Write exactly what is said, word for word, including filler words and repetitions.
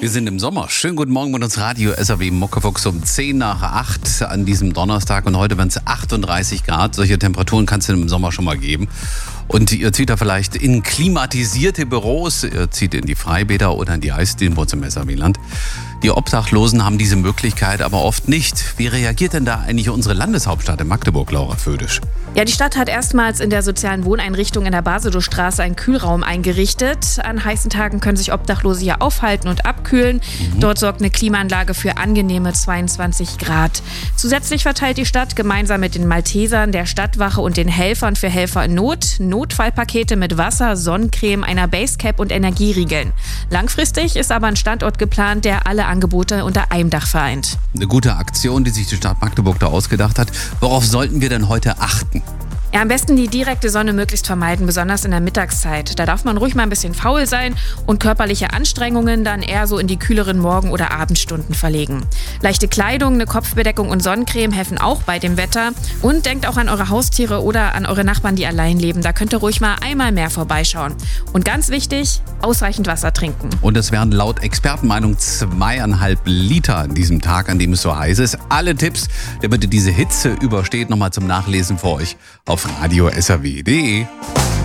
Wir sind im Sommer. Schönen guten Morgen mit uns Radio S R W Muckefuchs um zehn nach acht an diesem Donnerstag. Und heute werden es achtunddreißig Grad. Solche Temperaturen kann es im Sommer schon mal geben. Und ihr zieht da vielleicht in klimatisierte Büros, ihr zieht in die Freibäder oder in die Eisdielen im S R W-Land. Die Obdachlosen haben diese Möglichkeit aber oft nicht. Wie reagiert denn da eigentlich unsere Landeshauptstadt in Magdeburg, Laura Födisch? Ja, die Stadt hat erstmals in der sozialen Wohneinrichtung in der Basedowstraße einen Kühlraum eingerichtet. An heißen Tagen können sich Obdachlose hier aufhalten und abkühlen. Mhm. Dort sorgt eine Klimaanlage für angenehme zweiundzwanzig Grad. Zusätzlich verteilt die Stadt gemeinsam mit den Maltesern, der Stadtwache und den Helfern für Helfer in Not Notfallpakete mit Wasser, Sonnencreme, einer Basecap und Energieriegeln. Langfristig ist aber ein Standort geplant, der alle Angebote unter einem Dach vereint. Eine gute Aktion, die sich die Stadt Magdeburg da ausgedacht hat. Worauf sollten wir denn heute achten? Ja, am besten die direkte Sonne möglichst vermeiden, besonders in der Mittagszeit. Da darf man ruhig mal ein bisschen faul sein und körperliche Anstrengungen dann eher so in die kühleren Morgen- oder Abendstunden verlegen. Leichte Kleidung, eine Kopfbedeckung und Sonnencreme helfen auch bei dem Wetter. Und denkt auch an eure Haustiere oder an eure Nachbarn, die allein leben. Da könnt ihr ruhig mal einmal mehr vorbeischauen. Und ganz wichtig, ausreichend Wasser trinken. Und es werden laut Expertenmeinung zweieinhalb Liter an diesem Tag, an dem es so heiß ist. Alle Tipps, damit ihr diese Hitze übersteht, nochmal zum Nachlesen für euch auf radio S R W punkt de.